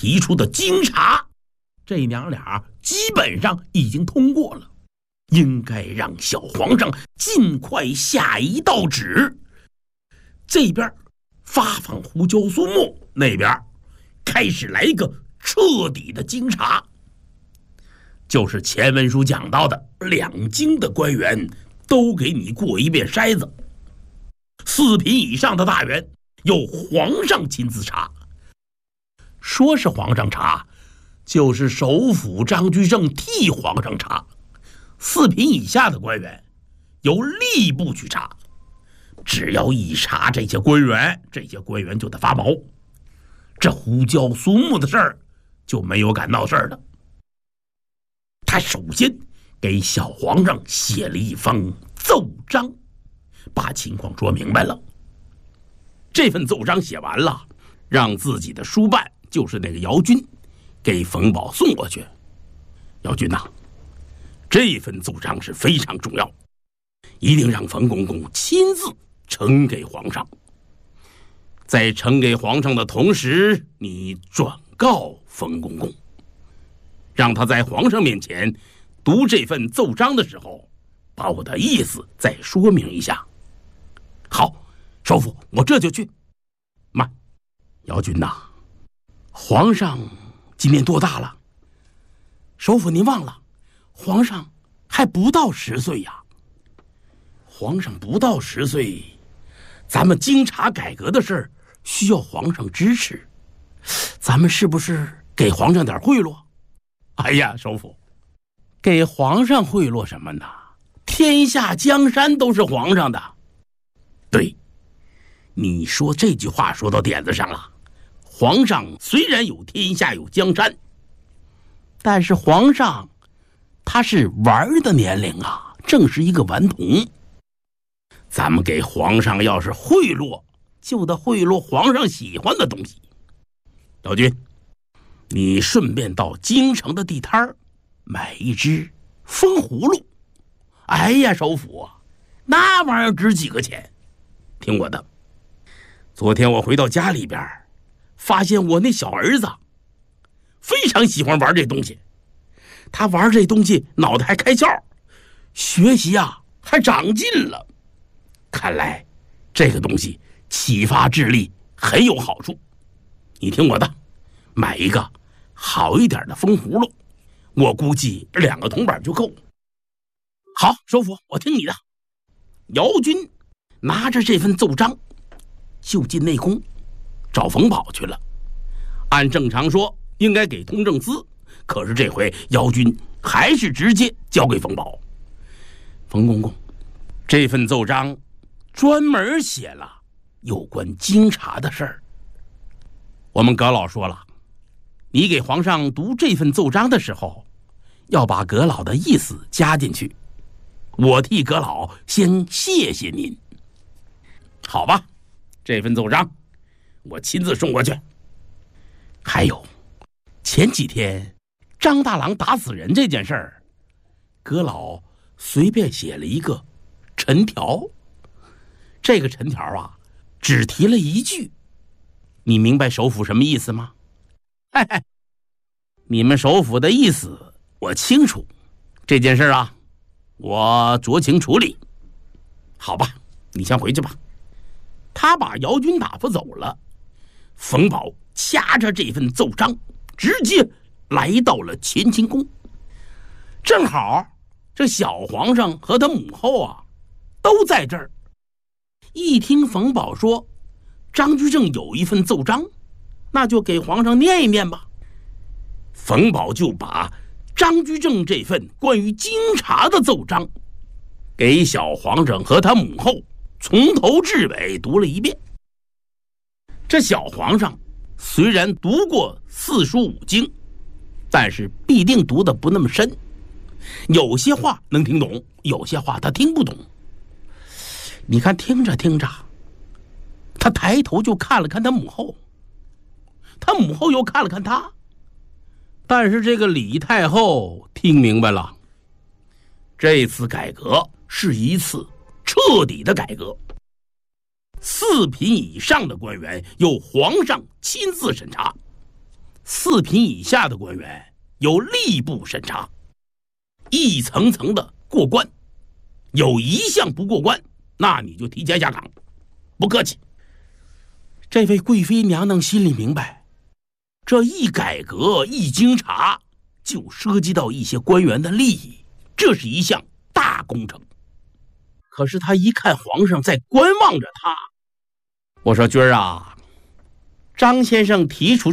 提出的京察，这娘俩基本上已经通过了，应该让小皇上尽快下一道旨。这边发放胡椒苏木，那边开始来一个彻底的京察，就是前文书讲到的2京的官员都给你过一遍筛子，4品以上的大员由皇上亲自查。说是皇上查，就是首辅张居正替皇上查。4品以下的官员由吏部去查，只要一查这些官员就得发毛。这胡椒苏木的事儿就没有敢闹事儿的。他首先给小皇上写了一封奏章，把情况说明白了。这份奏章写完了，让自己的书办，就是那个姚军，给冯保送过去。姚军呐，这份奏章是非常重要，一定让冯公公亲自呈给皇上。在呈给皇上的同时，你转告冯公公，让他在皇上面前读这份奏章的时候，把我的意思再说明一下。好，首辅，我这就去。慢，姚军呐，皇上今年多大了？首辅您忘了，皇上还不到10岁呀。皇上不到10岁，咱们京察改革的事儿需要皇上支持，咱们是不是给皇上点贿赂？哎呀，首辅，给皇上贿赂什么呢？天下江山都是皇上的。对，你说这句话说到点子上了。皇上虽然有天下有江山，但是皇上他是玩的年龄啊，正是一个顽童。咱们给皇上要是贿赂，就得贿赂皇上喜欢的东西。老君，你顺便到京城的地摊买一只风葫芦。哎呀，首辅啊，那玩意儿值几个钱？听我的，昨天我回到家里边，发现我那小儿子非常喜欢玩这东西，他玩这东西脑袋还开窍，学习啊还长进了。看来这个东西启发智力很有好处。你听我的，买一个好一点的风葫芦，我估计2个铜板就够。好，首辅，我听你的。姚军拿着这份奏章就进内宫找冯保去了。按正常说应该给通政司，可是这回姚军还是直接交给冯保。冯公公，这份奏章专门写了有关京察的事儿。我们阁老说了，你给皇上读这份奏章的时候，要把阁老的意思加进去。我替阁老先谢谢您。好吧，这份奏章我亲自送过去。还有前几天张大郎打死人这件事儿，阁老随便写了一个陈条。这个陈条啊，只提了一句，你明白首辅什么意思吗？嘿嘿，你们首辅的意思我清楚，这件事啊，我酌情处理。好吧，你先回去吧。他把姚军打发走了，冯保掐着这份奏章，直接来到了乾清宫。正好这小皇上和他母后啊都在这儿。一听冯保说张居正有一份奏章，那就给皇上念一念吧。冯保就把张居正这份关于京察的奏章给小皇上和他母后从头至尾读了一遍。这小皇上虽然读过4书5经，但是必定读得不那么深，有些话能听懂，有些话他听不懂。你看听着听着，他抬头就看了看他母后，他母后又看了看他，但是这个李太后听明白了，这次改革是一次彻底的改革。4品以上的官员由皇上亲自审查 4品以下的官员由吏部审查，一层层的过关，有一项不过关，那你就提前下岗，不客气。这位贵妃娘娘心里明白，这一改革一经查，就涉及到一些官员的利益，这是一项大工程。可是他一看皇上在观望着他，我说君儿啊，张先生提出